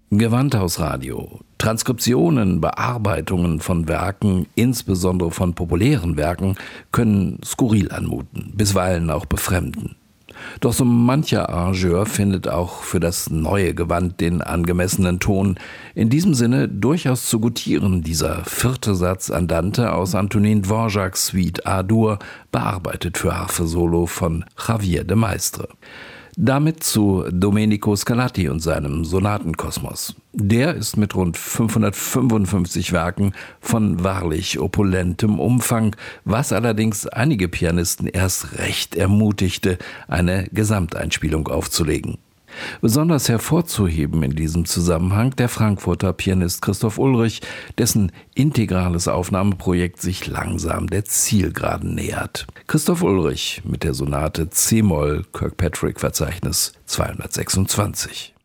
Gewandhausradio. Transkriptionen, Bearbeitungen von Werken, insbesondere von populären Werken, können skurril anmuten, bisweilen auch befremden. Doch so mancher Arrangeur findet auch für das neue Gewand den angemessenen Ton. In diesem Sinne durchaus zu gutieren dieser 4. Satz Andante aus Antonin Dvořáks Suite A-Dur, bearbeitet für Harfe Solo von Javier de Maistre. Damit zu Domenico Scarlatti und seinem Sonatenkosmos. Der ist mit rund 555 Werken von wahrlich opulentem Umfang, was allerdings einige Pianisten erst recht ermutigte, eine Gesamteinspielung aufzulegen. Besonders hervorzuheben in diesem Zusammenhang der Frankfurter Pianist Christoph Ullrich, dessen integrales Aufnahmeprojekt sich langsam der Zielgeraden nähert. Christoph Ullrich mit der Sonate C-Moll Kirkpatrick-Verzeichnis 226.